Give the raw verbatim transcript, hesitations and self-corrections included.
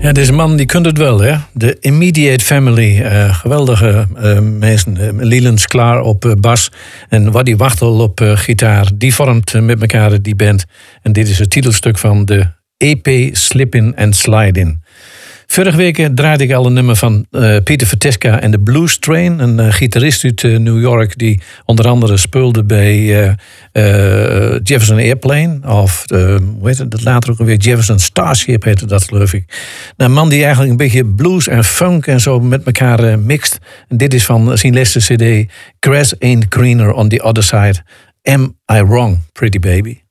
Ja, deze man die kunt het wel, hè? De Immediate Family. Uh, geweldige uh, mensen. Uh, Leland Sklar op uh, bas en Waddy Wachtel op uh, gitaar. Die vormt uh, met elkaar die band. En dit is het titelstuk van de E P Slippin' and Slidin'. Vorige week draaide ik al een nummer van uh, Peter Veteska en de Blues Train. Een uh, gitarist uit uh, New York die onder andere speelde bij uh, uh, Jefferson Airplane. Of uh, hoe heet het dat later ook alweer? Jefferson Starship heette dat, geloof ik. Nou, een man die eigenlijk een beetje blues en funk en zo met elkaar uh, mixt. En dit is van zijn laatste cd. Grass ain't greener on the other side. Am I wrong, pretty baby?